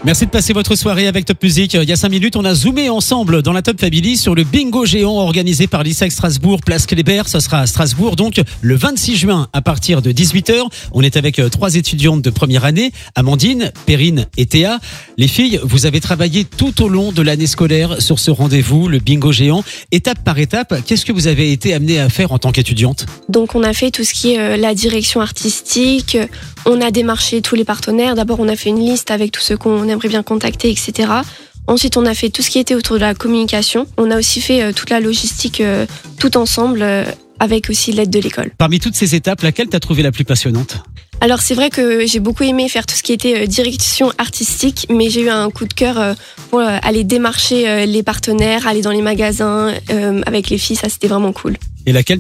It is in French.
Merci de passer votre soirée avec Top Music. Il y a 5 minutes, on a zoomé ensemble dans la Top Family sur le bingo géant organisé par l'ISEC Strasbourg, Place Kléber. Ce sera à Strasbourg, donc le 26 juin à partir de 18h. On est avec 3 étudiantes de première année, Amandine, Perrine et Théa. Les filles, vous avez travaillé tout au long de l'année scolaire sur ce rendez-vous, le bingo géant. Étape par étape, qu'est-ce que vous avez été amenées à faire en tant qu'étudiante ? Donc on a fait tout ce qui est la direction artistique, on a démarché tous les partenaires. D'abord on a fait une liste avec tous ceux qu'on aimerait bien contacter, etc. Ensuite on a fait tout ce qui était autour de la communication. On a aussi fait toute la logistique tout ensemble avec aussi l'aide de l'école. Parmi toutes ces étapes, laquelle t'as trouvé la plus passionnante ? Alors c'est vrai que j'ai beaucoup aimé faire tout ce qui était direction artistique, mais j'ai eu un coup de cœur pour aller démarcher les partenaires, aller dans les magasins avec les filles, ça c'était vraiment cool. Et laquelle